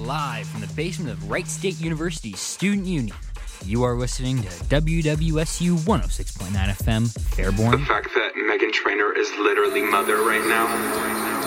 live from the basement of Wright State University's Student Union. You are listening to WWSU 106.9 FM, Fairborn. The fact that Meghan Trainor is literally mother right now.